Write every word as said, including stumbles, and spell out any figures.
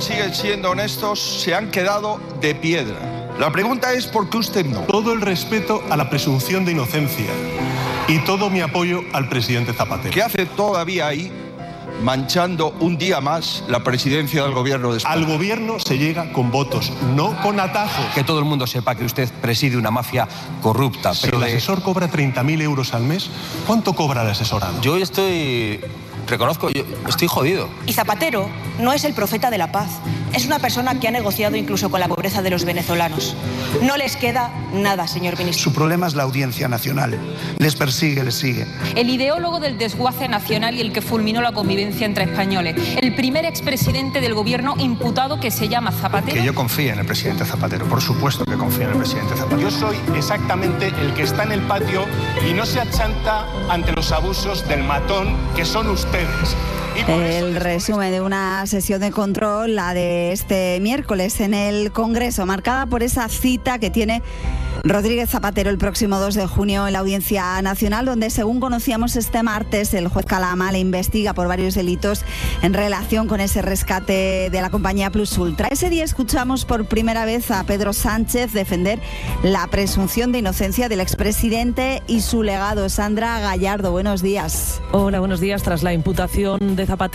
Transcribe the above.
siguen siendo honestos se han quedado de piedra. La pregunta es ¿por qué usted no? Todo el respeto a la presunción de inocencia y todo mi apoyo al presidente Zapatero. ¿Qué hace todavía ahí manchando un día más la presidencia del gobierno de España? Al gobierno se llega con votos, no con atajos. Que todo el mundo sepa que usted preside una mafia corrupta. Si pero el de... asesor cobra treinta mil euros al mes, ¿cuánto cobra el asesorado? Yo estoy... Reconozco, yo estoy jodido. Y Zapatero no es el profeta de la paz. Es una persona que ha negociado incluso con la pobreza de los venezolanos. No les queda nada, señor ministro. Su problema es la Audiencia Nacional. Les persigue, les sigue. El ideólogo del desguace nacional y el que fulminó la convivencia entre españoles. El primer expresidente del gobierno imputado que se llama Zapatero. Que yo confíe en el presidente Zapatero. Por supuesto que confío en el presidente Zapatero. Yo soy exactamente el que está en el patio y no se achanta ante los abusos del matón que son ustedes. El resumen de una sesión de control, la de este miércoles en el Congreso, marcada por esa cita que tiene Rodríguez Zapatero el próximo dos de junio en la Audiencia Nacional, donde, según conocíamos este martes, el juez Calama le investiga por varios delitos en relación con ese rescate de la compañía Plus Ultra. Ese día escuchamos por primera vez a Pedro Sánchez defender la presunción de inocencia del expresidente y su legado. Sandra Gallardo, buenos días. Hola, buenos días. Tras la imputación de Zapatero